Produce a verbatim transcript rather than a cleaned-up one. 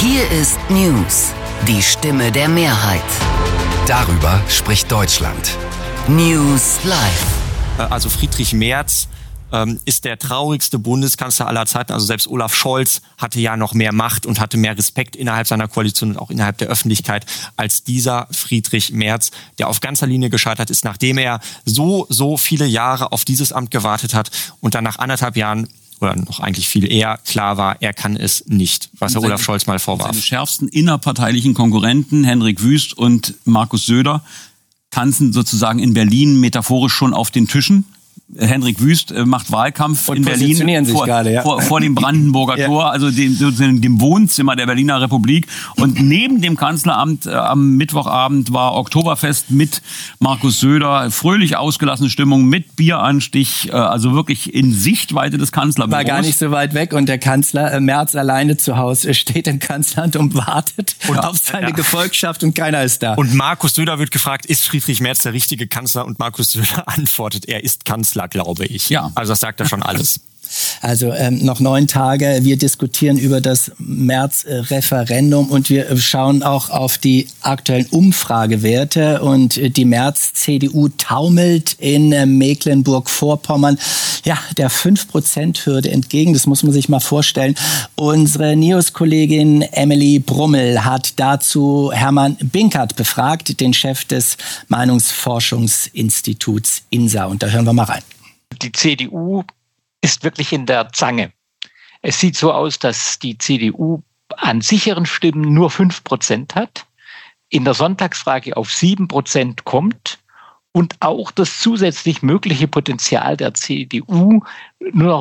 Hier ist News, die Stimme der Mehrheit. Darüber spricht Deutschland. News Live. Also Friedrich Merz ähm, ist der traurigste Bundeskanzler aller Zeiten. Also selbst Olaf Scholz hatte ja noch mehr Macht und hatte mehr Respekt innerhalb seiner Koalition und auch innerhalb der Öffentlichkeit als dieser Friedrich Merz, der auf ganzer Linie gescheitert ist, nachdem er so, so viele Jahre auf dieses Amt gewartet hat und dann nach anderthalb Jahren oder noch eigentlich viel eher klar war, er kann es nicht, was er Olaf Scholz mal vorwarf. Seine schärfsten innerparteilichen Konkurrenten, Henrik Wüst und Markus Söder, tanzen sozusagen in Berlin metaphorisch schon auf den Tischen. Henrik Wüst äh, macht Wahlkampf und in Berlin sich vor, gerade, ja. vor, vor dem Brandenburger ja. Tor, also dem, dem Wohnzimmer der Berliner Republik. Und neben dem Kanzleramt äh, am Mittwochabend war Oktoberfest mit Markus Söder. Fröhlich ausgelassene Stimmung mit Bieranstich, äh, also wirklich in Sichtweite des Kanzlerbüros. War gar nicht so weit weg und der Kanzler äh, Merz alleine zu Hause steht im Kanzleramt und wartet und, auf seine ja. Gefolgschaft und keiner ist da. Und Markus Söder wird gefragt, ist Friedrich Merz der richtige Kanzler? Und Markus Söder antwortet, er ist Kanzler, glaube ich. Ja. Also das sagt er schon alles. Also ähm, noch neun Tage. Wir diskutieren über das Merz-Referendum und wir schauen auch auf die aktuellen Umfragewerte. Und die Merz-C D U taumelt in äh, Mecklenburg-Vorpommern ja der fünf Prozent Hürde entgegen. Das muss man sich mal vorstellen. Unsere News-Kollegin Emily Brummel hat dazu Hermann Binkert befragt, den Chef des Meinungsforschungsinstituts I N S A. Und da hören wir mal rein. Die C D U ist wirklich in der Zange. Es sieht so aus, dass die C D U an sicheren Stimmen nur fünf Prozent hat, in der Sonntagsfrage auf sieben Prozent kommt und auch das zusätzlich mögliche Potenzial der C D U nur noch